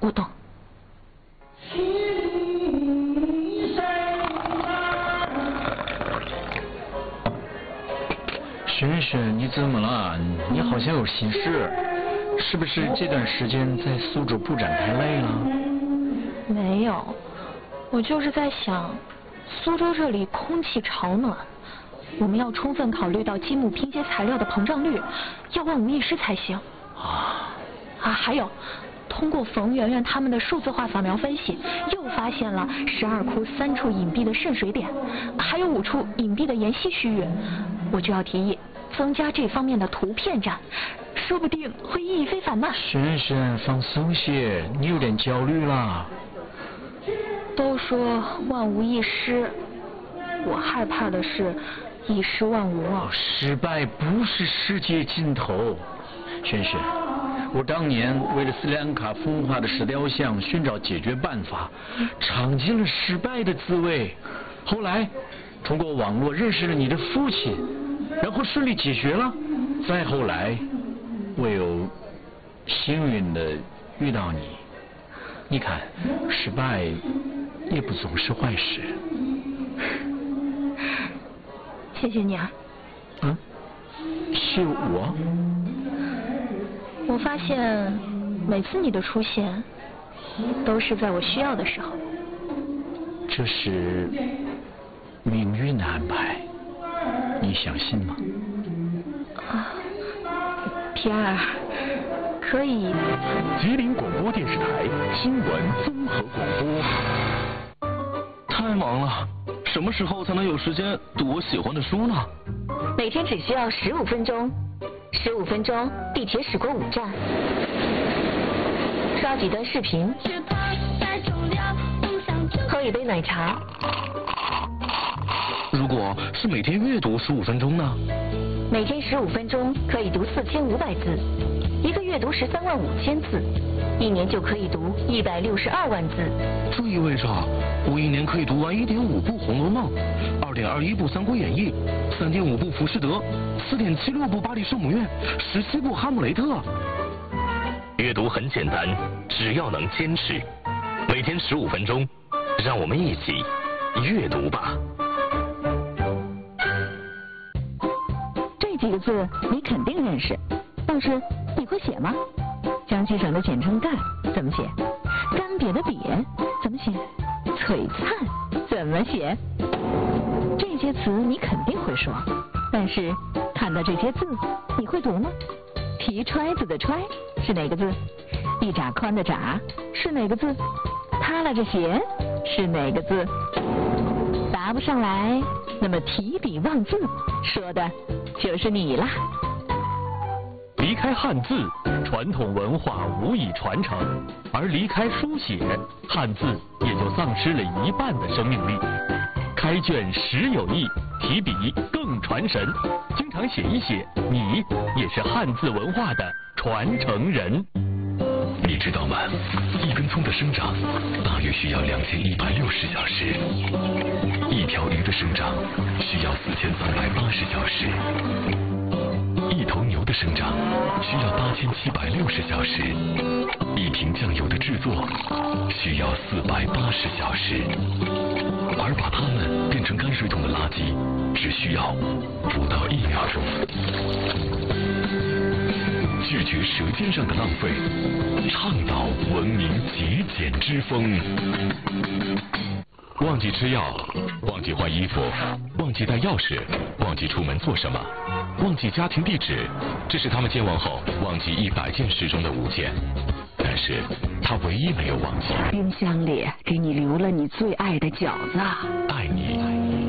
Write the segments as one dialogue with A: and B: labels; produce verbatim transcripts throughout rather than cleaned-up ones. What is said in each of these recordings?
A: 我懂。
B: 轩轩，你怎么了？你好像有心事，是不是这段时间在苏州布展太累了？
A: 没有，我就是在想，苏州这里空气潮暖，我们要充分考虑到积木拼接材料的膨胀率，要万无一失才行。
B: 啊
A: 啊，还有。通过冯媛媛他们的数字化扫描分析，又发现了十二窟三处隐蔽的渗水点，还有五处隐蔽的岩隙区域。我就要提议增加这方面的图片展，说不定会意义非凡呢。
B: 轩轩，放松些，你有点焦虑了。
A: 都说万无一失，我害怕的是一失万无啊。
B: 失败不是世界尽头，轩轩。我当年为了斯里兰卡风化的石雕像寻找解决办法，尝尽了失败的滋味。后来通过网络认识了你的父亲，然后顺利解决了。再后来，我又幸运的遇到你。你看，失败也不总是坏事。
A: 谢谢你啊。
B: 嗯，是我。
A: 我发现每次你的出现都是在我需要的时候。
B: 这是命运的安排，你相信吗？
A: 啊，皮埃尔，可以。
C: 吉林广播电视台新闻综合广播。太忙了，什么时候才能有时间读我喜欢的书呢？
D: 每天只需要十五分钟。十五分钟，地铁驶过五站，刷几段视频，喝一杯奶茶。
C: 如果是每天阅读十五分钟呢？
D: 每天十五分钟可以读四千五百字，一个月读十三万五千字，一年就可以读一百六十二万字。
C: 这意味着我一年可以读完一点五部《红楼梦》，二点二一部《三国演义》，三点五部《浮士德》，四点七六部《巴黎圣母院》，十七部《哈姆雷特》。
E: 阅读很简单，只要能坚持，每天十五分钟，让我们一起阅读吧。
F: 这几个字你肯定认识，但是你会写吗？江西省的简称赣怎么写？干瘪的瘪怎么写？璀璨怎么写？这些词你肯定会说，但是看到这些字你会读吗？提揣子的揣是哪个字？一拃宽的拃是哪个字？耷拉着写是哪个字？答不上来，那么提笔忘字说的就是你啦。
C: 离开汉字，传统文化无以传承；而离开书写，汉字也就丧失了一半的生命力。开卷实有益，提笔更传神。经常写一写，你也是汉字文化的传承人。
G: 你知道吗？一根葱的生长大约需要两千一百六十小时，一条鱼的生长需要四千三百八十小时，一头牛的生长需要八千七百六十小时，一瓶酱油的制作需要四百八十小时，而把它们变成泔水桶的垃圾只需要不到一秒钟。拒绝舌尖上的浪费，倡导文明极简之风。忘记吃药，忘记换衣服，忘记带钥匙，忘记出门做什么，忘记家庭地址，这是他们健忘后忘记一百件事中的五件。但是他唯一没有忘记，
F: 冰箱里给你留了你最爱的饺子。
G: 爱你，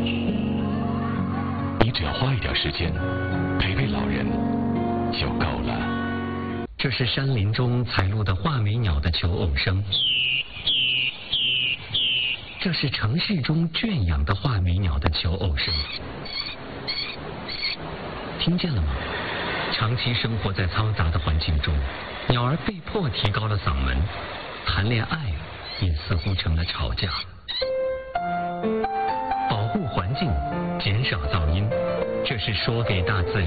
G: 你只要花一点时间陪陪老人就够了。
H: 这是山林中采录的画眉鸟的求偶声，这是城市中圈养的画眉鸟的求偶声。听见了吗？长期生活在嘈杂的环境中，鸟儿被迫提高了嗓门，谈恋爱也似乎成了吵架。保护环境，减少噪音，这是说给大自然